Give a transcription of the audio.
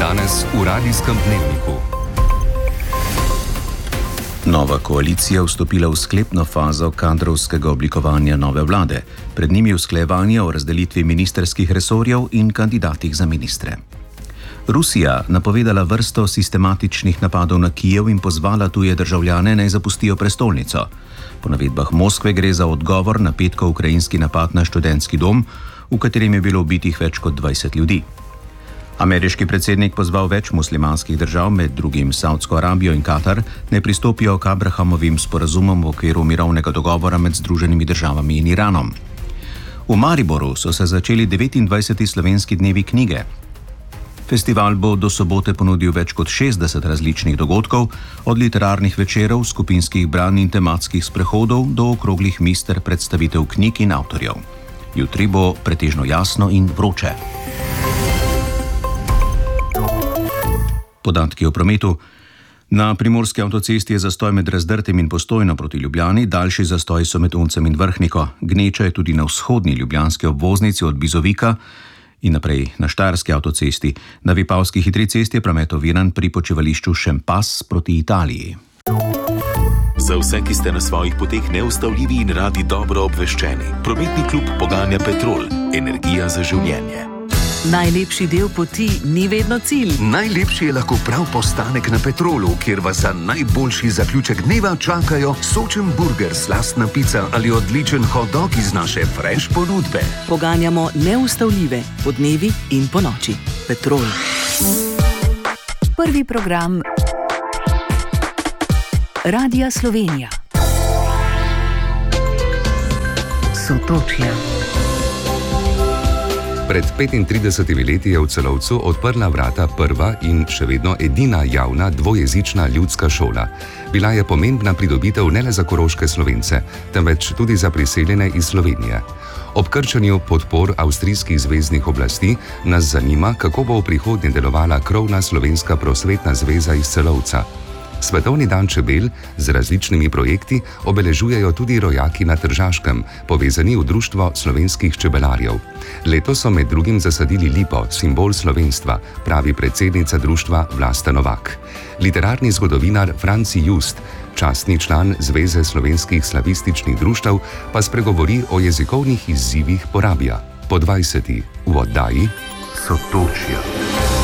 Danes v Radijskem dnevniku. Nova koalicija vstopila v sklepno fazo kadrovskega oblikovanja nove vlade. Pred njimi usklajevanje o razdelitvi ministrskih resorjev in kandidatih za ministre. Rusija napovedala vrsto sistematičnih napadov na Kijev in pozvala tuje državljane, naj zapustijo prestolnico. Po navedbah Moskve gre za odgovor na petkov ukrajinski napad na študentski dom, v katerem je bilo ubitih več kot 20 ljudi. Ameriški predsednik pozval več muslimanskih držav, med drugim Saudsko Arabijo in Katar, naj pristopijo k Abrahamovim sporazumom v okviru mirovnega dogovora med Združenimi državami in Iranom. V Mariboru so se začeli 29. slovenski dnevi knjige. Festival bo do sobote ponudil več kot 60 različnih dogodkov, od literarnih večerov, skupinskih branj in tematskih sprehodov do okroglih miz ter predstavitev knjig in avtorjev. Jutri bo pretežno jasno in vroče. Podatki o prometu. Na primorski avtocesti je zastoj med Razdrtem in Postojno proti Ljubljani, daljši zastoj so med Uncem in Vrhniko. Gneča je tudi na vzhodni ljubljanski obvoznici od Bizovika in naprej na Štajerski avtocesti. Na Vipavski hitri cesti je promet oviran pri počivališču Šempas proti Italiji. Za vse, ki ste na svojih poteh neustavljivi in radi dobro obveščeni, prometni klub poganja Petrol, energija za življenje. Najlepši del poti ni vedno cilj. Najlepši je lahko prav postanek na Petrolu, kjer vas za najboljši zaključek dneva čakajo sočen burger, slastna pica ali odličen hot dog iz naše fresh ponudbe. Poganjamo neustavljive po dnevi in po noči. Petrol. Prvi program Radija Slovenija. Sotočja. Pred 35 leti je v Celovcu odprla vrata prva in še vedno edina javna dvojezična ljudska šola. Bila je pomembna pridobitev ne le za koroške Slovence, temveč tudi za priseljene iz Slovenije. Ob krčanju podpor avstrijskih zveznih oblasti nas zanima, kako bo v prihodnje delovala krovna slovenska prosvetna zveza iz Celovca. Svetovni dan čebel z različnimi projekti obeležujejo tudi rojaki na Tržaškem, povezani v Društvo slovenskih čebelarjev. Letos so med drugim zasadili lipo, simbol slovenstva, pravi predsednica društva Vlasta Novak. Literarni zgodovinar Franci Just, častni član Zveze slovenskih slavističnih društev, pa spregovori o jezikovnih izzivih porabja. Po 20. v oddaji Sotočja.